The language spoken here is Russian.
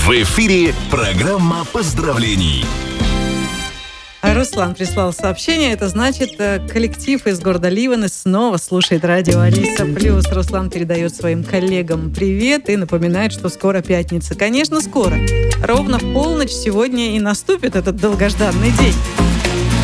В эфире программа поздравлений. Руслан прислал сообщение. Это значит, коллектив из города Ливаны снова слушает радио Алиса Плюс. Руслан передает своим коллегам привет и напоминает, что скоро пятница. Конечно, скоро. Ровно в полночь сегодня и наступит этот долгожданный день.